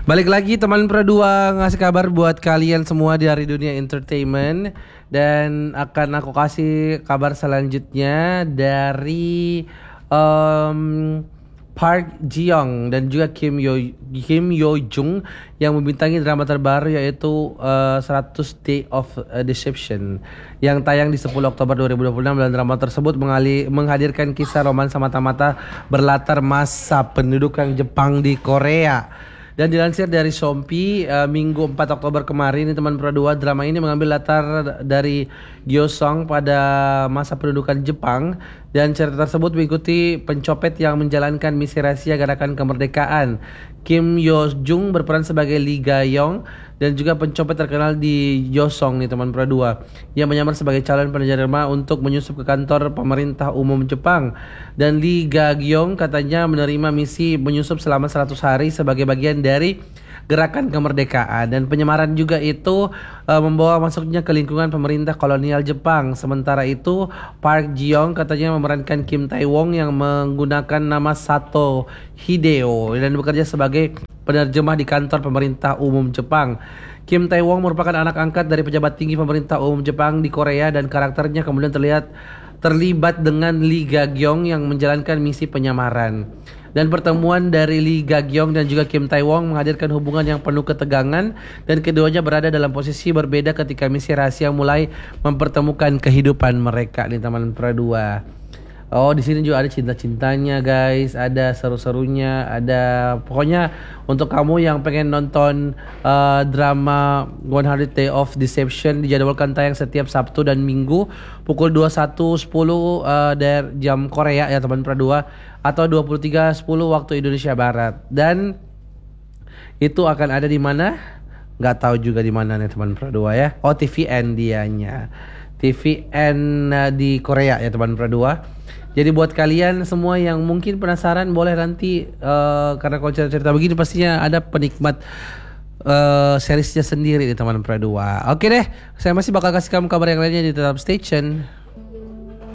Balik lagi teman Pro 2 ngasih kabar buat kalian semua dari dunia entertainment. Dan akan aku kasih kabar selanjutnya dari Park Ji Young dan juga Kim Yo Jung yang membintangi drama terbaru yaitu 100 Day of Deception yang tayang di 10 Oktober 2026. Dan drama tersebut menghadirkan kisah romansa mata-mata berlatar masa pendudukan Jepang di Korea. Dan dilansir dari Shompi Minggu 4 Oktober kemarin, ini teman Pro 2, drama ini mengambil latar dari Gyeongsang pada masa pendudukan Jepang. Dan cerita tersebut mengikuti pencopet yang menjalankan misi rahasia gerakan kemerdekaan. Kim Yo Jung berperan sebagai Lee Ga Yong dan juga pencopet terkenal di Gyeongsang nih teman Pro 2 yang menyamar sebagai calon penerima untuk menyusup ke kantor pemerintah umum Jepang. Dan Lee Ga Yong katanya menerima misi menyusup selama 100 hari sebagai bagian dari gerakan kemerdekaan, dan penyamaran juga itu membawa masuknya ke lingkungan pemerintah kolonial Jepang. Sementara itu Park Ji Young katanya memerankan Kim Tae Wong yang menggunakan nama Sato Hideo dan bekerja sebagai penerjemah di kantor pemerintah umum Jepang. Kim Tae Wong merupakan anak angkat dari pejabat tinggi pemerintah umum Jepang di Korea dan karakternya kemudian terlibat dengan Lee Ga Yong yang menjalankan misi penyamaran. Dan pertemuan dari Lee Ga Yong dan juga Kim Tae Wong menghadirkan hubungan yang penuh ketegangan, dan keduanya berada dalam posisi berbeda ketika misi rahasia mulai mempertemukan kehidupan mereka nih teman Pro 2. Oh, di sini juga ada cinta-cintanya guys, ada seru-serunya, ada pokoknya untuk kamu yang pengen nonton drama 100 Day of Deception, dijadwalkan tayang setiap Sabtu dan Minggu pukul 21.10 dari jam Korea ya teman Pro 2 atau 23.10 waktu Indonesia Barat. Dan itu akan ada di mana? Nggak tahu juga di mana nih teman Pro 2 ya. Oh, TVN dianya. TVN di Korea ya teman Pro 2. Jadi buat kalian semua yang mungkin penasaran, boleh nanti karena kalau cerita-cerita begini pastinya ada penikmat seriesnya sendiri di teman Pro 2. Oke deh, saya masih bakal kasih kamu kabar yang lainnya di tetap stay tune.